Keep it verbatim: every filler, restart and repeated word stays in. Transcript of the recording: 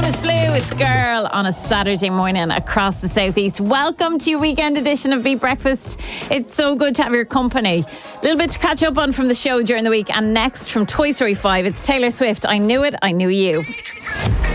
Jonas Blue, it's Girl on a Saturday morning across the southeast. Welcome to your weekend edition of Beat Breakfast. It's so good to have your company. A little bit to catch up on from the show during the week, and next from Toy Story five, it's Taylor Swift. I Knew It, I Knew You.